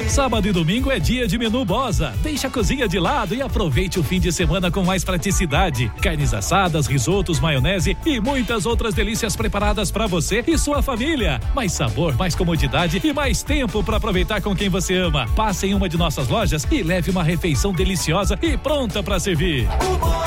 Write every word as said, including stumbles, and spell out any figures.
Sábado e domingo é dia de menu Bosa. Deixa a cozinha de lado e aproveite o fim de semana com mais praticidade. Carnes assadas, risotos, maionese e muitas outras delícias preparadas para você e sua família. Mais sabor, mais comodidade e mais tempo para aproveitar com quem você ama. Passe em uma de nossas lojas e leve uma refeição deliciosa e pronta para servir.